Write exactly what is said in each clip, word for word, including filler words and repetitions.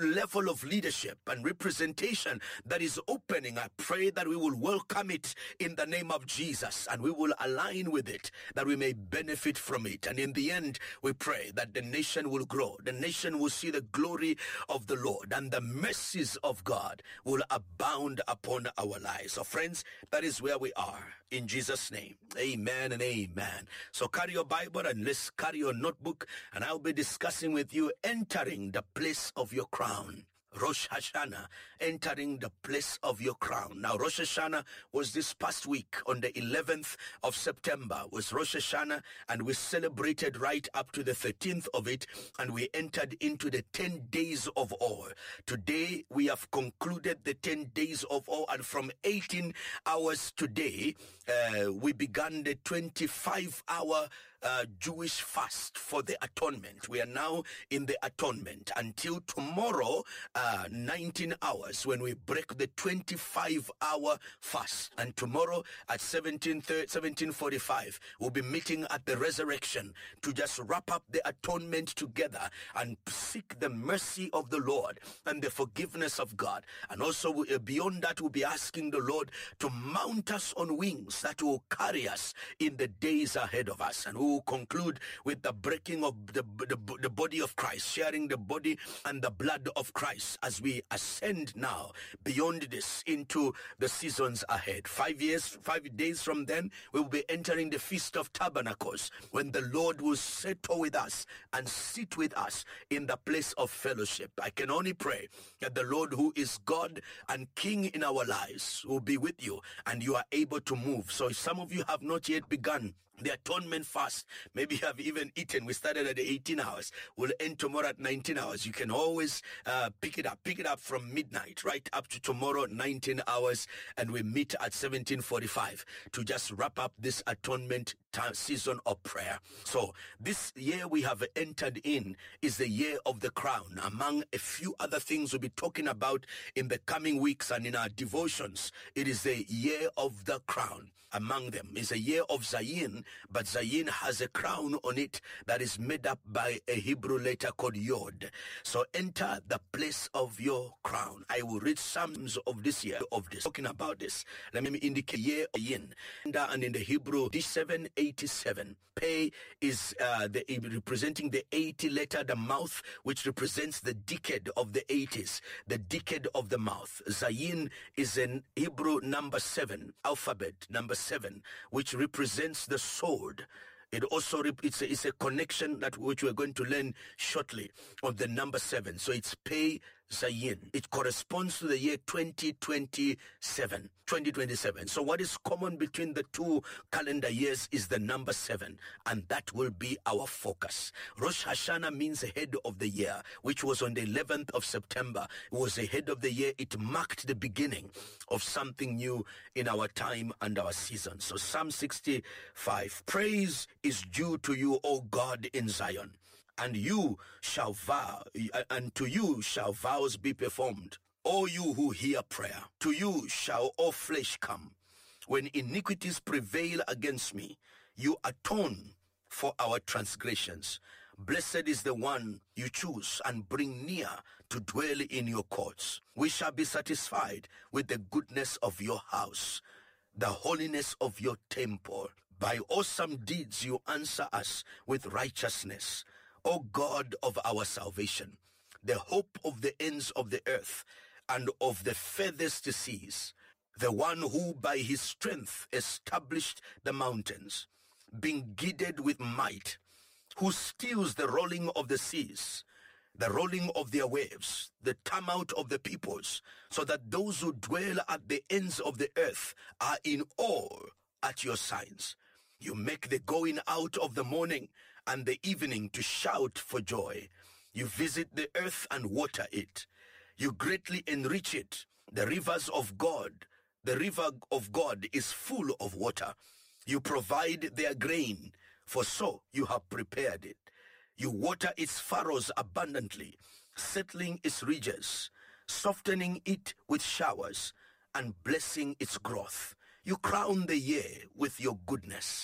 level of leadership and representation that is opening, I pray that we will welcome it in the name of Jesus, and we will align with it, that we may benefit from it. And in the end, we pray that the nation will grow. The nation will see the glory of the Lord, and the mercies of God will abound upon our lives. So friends, that is where we are. In Jesus' name, amen and amen. So carry your Bible and let's carry your notebook, and I'll be discussing with you entering the place of your crown. Rosh Hashanah, entering the place of your crown. Now, Rosh Hashanah was this past week on the eleventh of September was Rosh Hashanah, and we celebrated right up to the thirteenth of it, and we entered into the ten days of awe. Today, we have concluded the ten days of awe, and from eighteen hours today, uh, we began the twenty-five hour uh, Jewish fast for the atonement. We are now in the atonement until tomorrow, Uh, nineteen hours, when we break the twenty-five hour fast. And tomorrow at seventeen forty-five, we'll be meeting at the resurrection to just wrap up the atonement together and seek the mercy of the Lord and the forgiveness of God. And also uh, beyond that, we'll be asking the Lord to mount us on wings that will carry us in the days ahead of us. And we will conclude with the breaking of the, the, the body of Christ, sharing the body and the blood of Christ, as we ascend now beyond this into the seasons ahead. Five years, five days from then, we will be entering the Feast of Tabernacles, when the Lord will settle with us and sit with us in the place of fellowship. I can only pray that the Lord, who is God and King in our lives, will be with you and you are able to move. So if some of you have not yet begun the atonement fast, maybe you have even eaten. We started at the eighteen hours. We'll end tomorrow at nineteen hours. You can always uh, pick it up. Pick it up from midnight right up to tomorrow, nineteen hours. And we meet at seventeen forty-five to just wrap up this atonement time, season of prayer. So this year we have entered in is the year of the crown. Among a few other things we'll be talking about in the coming weeks and in our devotions, it is the year of the crown. Among them is a year of Zayin, but Zayin has a crown on it that is made up by a Hebrew letter called Yod. So enter the place of your crown. I will read Psalms of this year of this, talking about this. Let me indicate year Yin. And in the Hebrew, D seven eighty-seven. Pei is uh, the representing the eighty letter, the mouth, which represents the decade of the eighties, the decade of the mouth. Zayin is an Hebrew number seven, alphabet number seven, which represents the sword. It also it's a, it's a connection that which we're going to learn shortly of the number seven. So it's Pei Zayin. It corresponds to the year twenty twenty-seven. twenty twenty-seven. So what is common between the two calendar years is the number seven, and that will be our focus. Rosh Hashanah means head of the year, which was on the eleventh of September. It was the head of the year. It marked the beginning of something new in our time and our season. So Psalm sixty-five, praise is due to you, O God, in Zion, and you shall vow, and to you shall vows be performed. O you who hear prayer, to you shall all flesh come. When iniquities prevail against me, you atone for our transgressions. Blessed is the one you choose and bring near to dwell in your courts. We shall be satisfied with the goodness of your house, the holiness of your temple. By awesome deeds you answer us with righteousness, O God of our salvation, the hope of the ends of the earth and of the furthest seas, the one who by his strength established the mountains, being girded with might, who stills the rolling of the seas, the rolling of their waves, the tumult of the peoples, so that those who dwell at the ends of the earth are in awe at your signs. You make the going out of the morning and the evening to shout for joy. You visit the earth and water it. You greatly enrich it. The rivers of God, the river of God is full of water. You provide their grain, for so you have prepared it. You water its furrows abundantly, settling its ridges, softening it with showers, and blessing its growth. You crown the year with your goodness.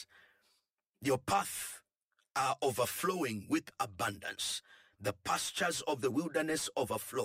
Your paths are overflowing with abundance. The pastures of the wilderness overflow